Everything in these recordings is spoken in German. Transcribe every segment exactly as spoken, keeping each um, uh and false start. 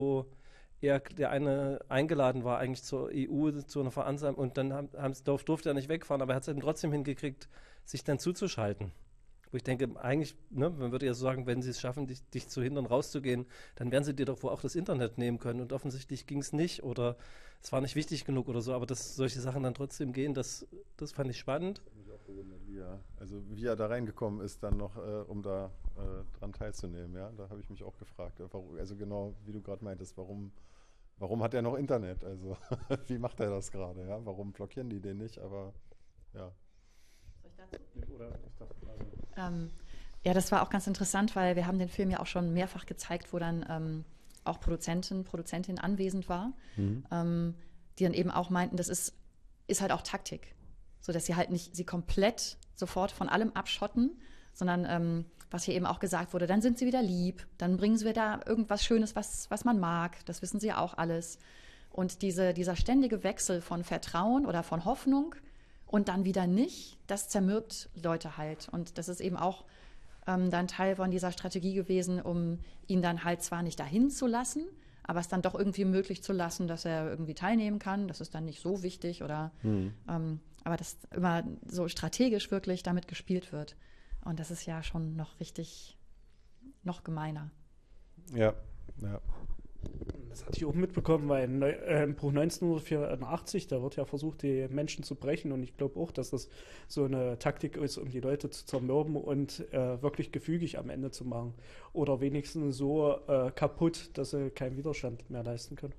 wo er, der eine eingeladen war eigentlich zur E U, zu einer Veranstaltung und dann haben, haben, durf, durfte er nicht wegfahren, aber er hat es eben trotzdem hingekriegt, sich dann zuzuschalten. Wo ich denke, eigentlich, ne, man würde ja so sagen, wenn sie es schaffen, dich, dich zu hindern, rauszugehen, dann werden sie dir doch wohl auch das Internet nehmen können. Und offensichtlich ging es nicht oder es war nicht wichtig genug oder so. Aber dass solche Sachen dann trotzdem gehen, das, das fand ich spannend. Ich habe mich auch gewundert, wie er, also wie er da reingekommen ist, dann noch, äh, um da äh, dran teilzunehmen. Ja, da habe ich mich auch gefragt. Warum, also genau, wie du gerade meintest, warum, warum hat er noch Internet? Also wie macht er das gerade? Ja, warum blockieren die den nicht? Aber ja. Oder ich dachte, also ähm, ja, das war auch ganz interessant, weil wir haben den Film ja auch schon mehrfach gezeigt, wo dann ähm, auch Produzentin, Produzentin anwesend war, mhm. ähm, die dann eben auch meinten, das ist, ist halt auch Taktik, so dass sie halt nicht sie komplett sofort von allem abschotten, sondern ähm, was hier eben auch gesagt wurde, dann sind sie wieder lieb, dann bringen sie wieder irgendwas Schönes, was, was man mag, das wissen sie ja auch alles. Und diese, dieser ständige Wechsel von Vertrauen oder von Hoffnung und dann wieder nicht, das zermürbt Leute halt. Und das ist eben auch ähm, dann Teil von dieser Strategie gewesen, um ihn dann halt zwar nicht dahin zu lassen, aber es dann doch irgendwie möglich zu lassen, dass er irgendwie teilnehmen kann. Das ist dann nicht so wichtig oder mhm. ähm, aber dass immer so strategisch wirklich damit gespielt wird. Und das ist ja schon noch richtig, noch gemeiner. Ja, ja. Das hatte ich auch mitbekommen, weil im, Neu- äh, im Buch neunzehnhundertvierundachtzig, da wird ja versucht, die Menschen zu brechen. Und ich glaube auch, dass das so eine Taktik ist, um die Leute zu zermürben und äh, wirklich gefügig am Ende zu machen. Oder wenigstens so äh, kaputt, dass sie keinen Widerstand mehr leisten können.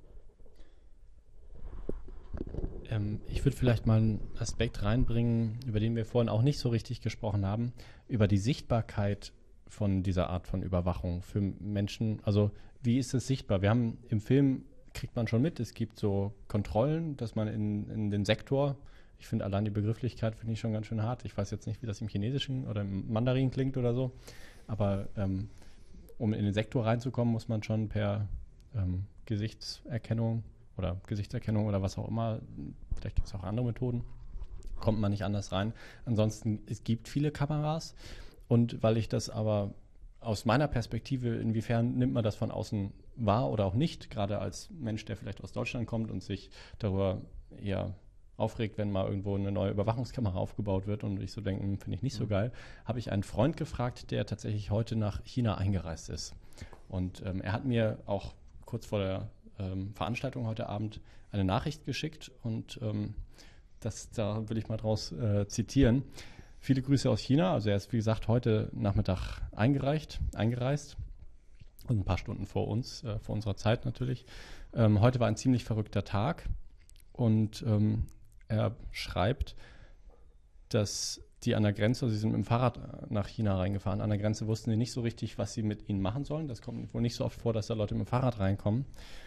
Ähm, ich würde vielleicht mal einen Aspekt reinbringen, über den wir vorhin auch nicht so richtig gesprochen haben, über die Sichtbarkeit von dieser Art von Überwachung für Menschen. Also wie ist es sichtbar? Wir haben im Film, kriegt man schon mit, es gibt so Kontrollen, dass man in, in den Sektor, ich finde allein die Begrifflichkeit finde ich schon ganz schön hart. Ich weiß jetzt nicht, wie das im Chinesischen oder im Mandarin klingt oder so, aber ähm, um in den Sektor reinzukommen, muss man schon per ähm, Gesichtserkennung oder Gesichtserkennung oder was auch immer, vielleicht gibt es auch andere Methoden, kommt man nicht anders rein. Ansonsten, es gibt viele Kameras und weil ich das aber aus meiner Perspektive, inwiefern nimmt man das von außen wahr oder auch nicht, gerade als Mensch, der vielleicht aus Deutschland kommt und sich darüber eher aufregt, wenn mal irgendwo eine neue Überwachungskamera aufgebaut wird und ich so denke, finde ich nicht so geil, habe ich einen Freund gefragt, der tatsächlich heute nach China eingereist ist. Und ähm, er hat mir auch kurz vor der ähm, Veranstaltung heute Abend eine Nachricht geschickt und ähm, das, da will ich mal draus äh, zitieren. Viele Grüße aus China. Also er ist, wie gesagt, heute Nachmittag eingereicht, eingereist und ein paar Stunden vor uns, äh, vor unserer Zeit natürlich. Ähm, heute war ein ziemlich verrückter Tag und ähm, er schreibt, dass die an der Grenze, also sie sind mit dem Fahrrad nach China reingefahren, an der Grenze wussten sie nicht so richtig, was sie mit ihnen machen sollen. Das kommt wohl nicht so oft vor, dass da Leute mit dem Fahrrad reinkommen.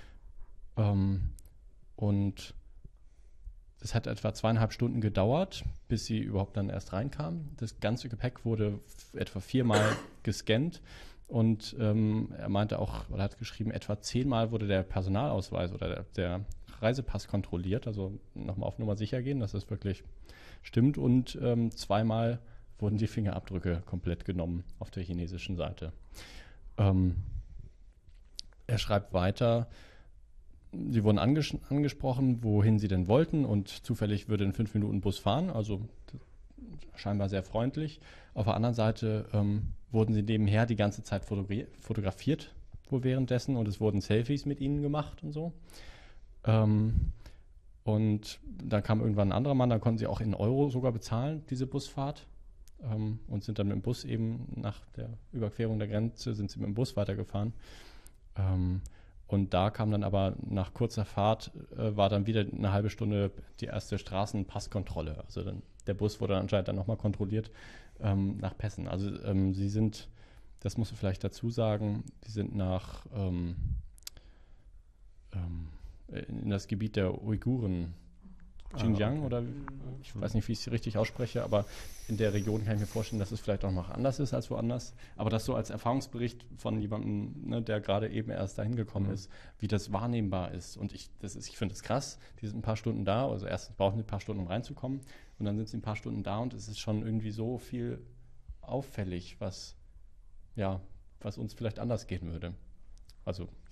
Ähm, und das hat etwa zweieinhalb Stunden gedauert, bis sie überhaupt dann erst reinkamen. Das ganze Gepäck wurde f- etwa viermal gescannt und ähm, er meinte auch, oder hat geschrieben, etwa zehnmal wurde der Personalausweis oder der, der Reisepass kontrolliert, also nochmal auf Nummer sicher gehen, dass das wirklich stimmt und ähm, zweimal wurden die Fingerabdrücke komplett genommen auf der chinesischen Seite. Ähm, er schreibt weiter, sie wurden anges- angesprochen, wohin sie denn wollten und zufällig würde in fünf Minuten Bus fahren, also scheinbar sehr freundlich. Auf der anderen Seite ähm, wurden sie nebenher die ganze Zeit fotogra- fotografiert, wohl währenddessen, und es wurden Selfies mit ihnen gemacht und so. Ähm, und dann kam irgendwann ein anderer Mann, da konnten sie auch in Euro sogar bezahlen, diese Busfahrt. Ähm, und sind dann mit dem Bus eben nach der Überquerung der Grenze, sind sie mit dem Bus weitergefahren. Ähm, Und da kam dann aber nach kurzer Fahrt, äh, war dann wieder eine halbe Stunde die erste Straßenpasskontrolle. Also dann, der Bus wurde dann anscheinend dann nochmal kontrolliert ähm, nach Pässen. Also ähm, sie sind, das musst du vielleicht dazu sagen, die sind nach ähm, ähm, in das Gebiet der Uiguren, Xinjiang, ah, okay. Oder ich weiß nicht, wie ich es richtig ausspreche, aber in der Region kann ich mir vorstellen, dass es vielleicht auch noch anders ist als woanders. Aber das so als Erfahrungsbericht von jemandem, ne, der gerade eben erst dahin gekommen mhm. ist, wie das wahrnehmbar ist. Und ich, das ist, ich finde das krass, die sind ein paar Stunden da, also erstens brauchen sie ein paar Stunden, um reinzukommen, und dann sind sie ein paar Stunden da und es ist schon irgendwie so viel auffällig, was, ja, was uns vielleicht anders gehen würde. Also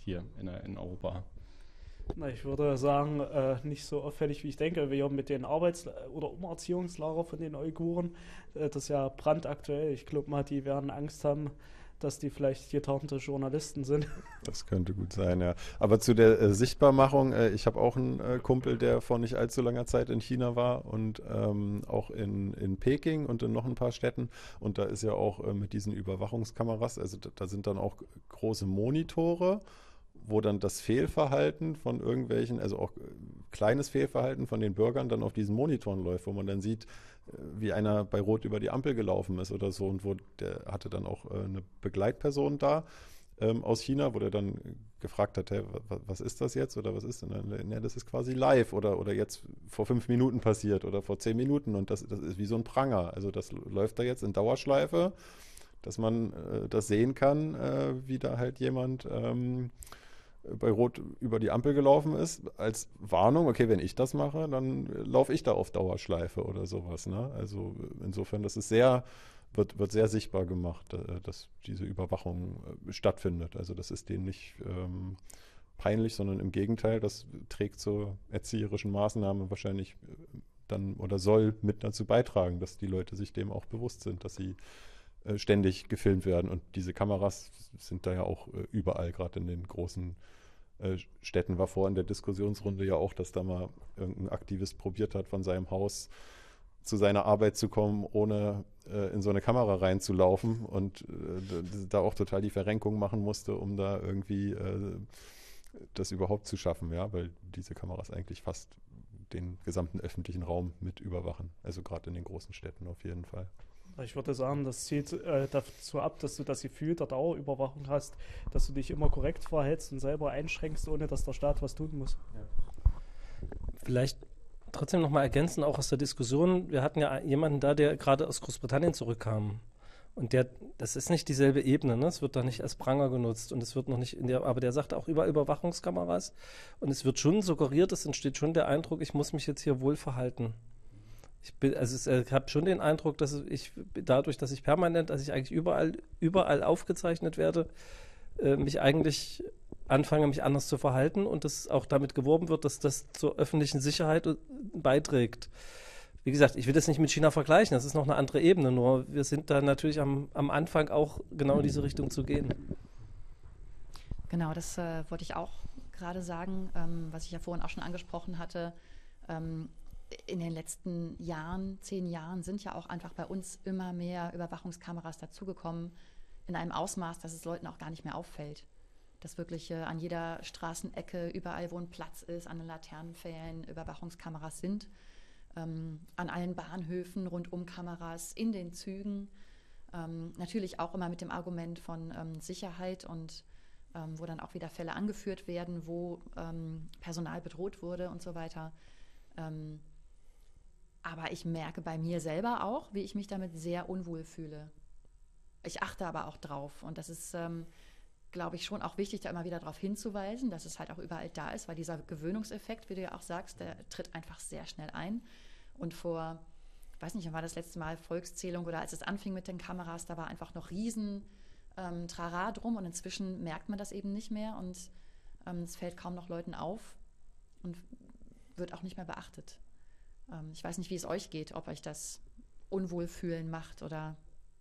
hier in, in Europa? Na, ich würde sagen, äh, nicht so auffällig, wie ich denke. Wir haben mit den Arbeits- oder Umerziehungslager von den Uiguren, äh, das ist ja brandaktuell. Ich glaube mal, die werden Angst haben, dass die vielleicht getarnte Journalisten sind. Das könnte gut sein, ja. Aber zu der äh, Sichtbarmachung, äh, ich habe auch einen äh, Kumpel, der vor nicht allzu langer Zeit in China war und ähm, auch in, in Peking und in noch ein paar Städten. Und da ist ja auch äh, mit diesen Überwachungskameras, also da, da sind dann auch große Monitore, wo dann das Fehlverhalten von irgendwelchen, also auch kleines Fehlverhalten von den Bürgern dann auf diesen Monitoren läuft, wo man dann sieht, wie einer bei Rot über die Ampel gelaufen ist oder so, und wo der hatte dann auch eine Begleitperson da ähm, aus China, wo der dann gefragt hat, hey, was, was ist das jetzt oder was ist denn? Ja, das ist quasi live oder, oder jetzt vor fünf Minuten passiert oder vor zehn Minuten, und das, das ist wie so ein Pranger. Also das läuft da jetzt in Dauerschleife, dass man äh, das sehen kann, äh, wie da halt jemand ähm, bei Rot über die Ampel gelaufen ist, als Warnung, okay, wenn ich das mache, dann laufe ich da auf Dauerschleife oder sowas. Ne? Also insofern, das ist sehr, wird, wird sehr sichtbar gemacht, dass diese Überwachung stattfindet. Also das ist denen nicht ähm, peinlich, sondern im Gegenteil, das trägt zur erzieherischen Maßnahme wahrscheinlich dann oder soll mit dazu beitragen, dass die Leute sich dem auch bewusst sind, dass sie äh, ständig gefilmt werden. Und diese Kameras sind da ja auch äh, überall, gerade in den großen äh, Städten. War vor in der Diskussionsrunde ja auch, dass da mal irgendein Aktivist probiert hat, von seinem Haus zu seiner Arbeit zu kommen, ohne äh, in so eine Kamera reinzulaufen, und äh, da auch total die Verrenkung machen musste, um da irgendwie äh, das überhaupt zu schaffen, ja, weil diese Kameras eigentlich fast den gesamten öffentlichen Raum mit überwachen, also gerade in den großen Städten auf jeden Fall. Ich würde sagen, das zielt äh, dazu ab, dass du das Gefühl der Dauerüberwachung hast, dass du dich immer korrekt verhältst und selber einschränkst, ohne dass der Staat was tun muss. Ja. Vielleicht trotzdem nochmal ergänzen, auch aus der Diskussion. Wir hatten ja jemanden da, der gerade aus Großbritannien zurückkam. Und der, das ist nicht dieselbe Ebene, ne? Es wird da nicht als Pranger genutzt und es wird noch nicht in der, aber der sagt auch über Überwachungskameras, und es wird schon suggeriert, es entsteht schon der Eindruck, ich muss mich jetzt hier wohl verhalten. Ich bin, also ich habe schon den Eindruck, dass ich dadurch, dass ich permanent, dass ich eigentlich überall, überall aufgezeichnet werde, äh, mich eigentlich anfange, mich anders zu verhalten, und dass auch damit geworben wird, dass das zur öffentlichen Sicherheit beiträgt. Wie gesagt, ich will das nicht mit China vergleichen, das ist noch eine andere Ebene, nur wir sind da natürlich am, am Anfang auch genau in diese Richtung zu gehen. Genau, das äh, wollte ich auch gerade sagen, ähm, was ich ja vorhin auch schon angesprochen hatte. Ähm, in den letzten Jahren, zehn Jahren, sind ja auch einfach bei uns immer mehr Überwachungskameras dazugekommen, in einem Ausmaß, dass es Leuten auch gar nicht mehr auffällt. Dass wirklich äh, an jeder Straßenecke, überall wo ein Platz ist, an den Laternenpfählen Überwachungskameras sind. Ähm, an allen Bahnhöfen rundum Kameras, in den Zügen. Ähm, natürlich auch immer mit dem Argument von ähm, Sicherheit, und ähm, wo dann auch wieder Fälle angeführt werden, wo ähm, Personal bedroht wurde und so weiter. Ähm, aber ich merke bei mir selber auch, wie ich mich damit sehr unwohl fühle. Ich achte aber auch drauf, und das ist, ähm, glaube ich, schon auch wichtig, da immer wieder darauf hinzuweisen, dass es halt auch überall da ist, weil dieser Gewöhnungseffekt, wie du ja auch sagst, der tritt einfach sehr schnell ein. Und vor, ich weiß nicht, wann war das letzte Mal Volkszählung oder als es anfing mit den Kameras, da war einfach noch riesen ähm, Trara drum, und inzwischen merkt man das eben nicht mehr, und ähm, es fällt kaum noch Leuten auf und wird auch nicht mehr beachtet. Ähm, ich weiß nicht, wie es euch geht, ob euch das Unwohlfühlen macht oder...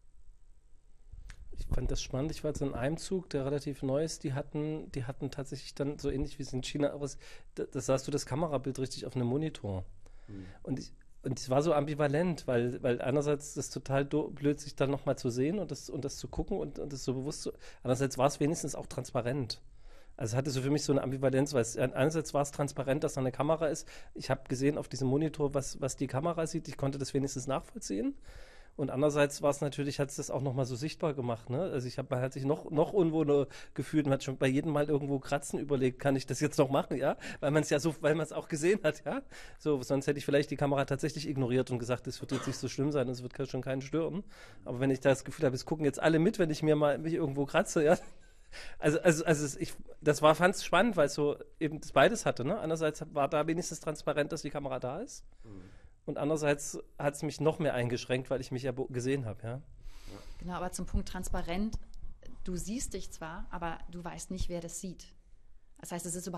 Ich fand das spannend. Ich war jetzt in einem Zug, der relativ neu ist. Die hatten, die hatten tatsächlich dann so ähnlich wie es in China aus. Da, da sahst du das Kamerabild richtig auf einem Monitor. Mhm. Und ich, und es war so ambivalent, weil, weil einerseits das total do, blöd, sich dann nochmal zu sehen und das, und das zu gucken und, und das so bewusst zu. Andererseits war es wenigstens auch transparent. Also es hatte so für mich so eine Ambivalenz, weil es, einerseits war es transparent, dass da eine Kamera ist. Ich habe gesehen auf diesem Monitor, was, was die Kamera sieht. Ich konnte das wenigstens nachvollziehen. Und andererseits war es natürlich, hat es das auch nochmal so sichtbar gemacht, ne? Also ich habe, man hat sich noch, noch unwohler gefühlt, man hat schon bei jedem Mal irgendwo kratzen überlegt, kann ich das jetzt noch machen, ja? Weil man es ja so, weil man es auch gesehen hat, ja? So, sonst hätte ich vielleicht die Kamera tatsächlich ignoriert und gesagt, es wird jetzt nicht so schlimm sein, es wird schon keinen stören. Aber wenn ich das Gefühl habe, es gucken jetzt alle mit, wenn ich mir mal mich irgendwo kratze, ja? Also, also, also ich, das war, fand es spannend, weil es so eben das beides hatte, ne? Einerseits war da wenigstens transparent, dass die Kamera da ist. Mhm. Und andererseits hat es mich noch mehr eingeschränkt, weil ich mich ja gesehen habe, ja. Genau, aber zum Punkt transparent, du siehst dich zwar, aber du weißt nicht, wer das sieht. Das heißt, es ist überhaupt